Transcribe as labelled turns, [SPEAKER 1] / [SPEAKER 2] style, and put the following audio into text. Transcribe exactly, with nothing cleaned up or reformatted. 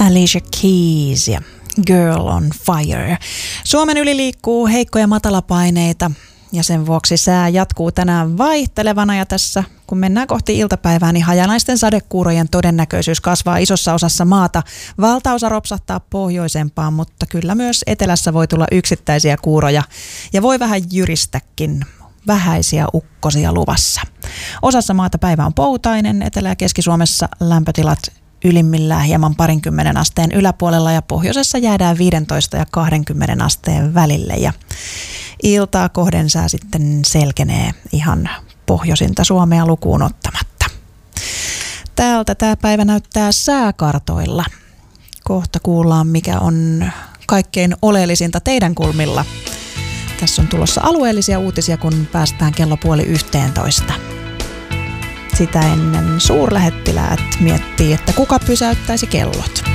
[SPEAKER 1] Alicia Keys ja Girl on Fire. Suomen yli liikkuu heikkoja matalapaineita ja sen vuoksi sää jatkuu tänään vaihtelevana ja tässä kun mennään kohti iltapäivää, niin hajanaisten sadekuurojen todennäköisyys kasvaa isossa osassa maata. Valtaosa ropsahtaa pohjoisempaan, mutta kyllä myös etelässä voi tulla yksittäisiä kuuroja ja voi vähän jyristäkin. Vähäisiä ukkosia luvassa. Osassa maata päivä on poutainen, Etelä- ja Keski-Suomessa lämpötilat ylimmillään hieman parinkymmenen asteen yläpuolella ja pohjoisessa jäädään viisitoista ja kaksikymmentä asteen välille. Ja iltaa kohden sää sitten selkenee ihan pohjoisinta Suomea lukuun ottamatta. Täältä tämä päivä näyttää sääkartoilla. Kohta kuullaan, mikä on kaikkein oleellisinta teidän kulmilla. Tässä on tulossa alueellisia uutisia, kun päästään kello puoli yhteentoista. Sitä ennen suurlähettiläät miettii, että kuka pysäyttäisi kellot.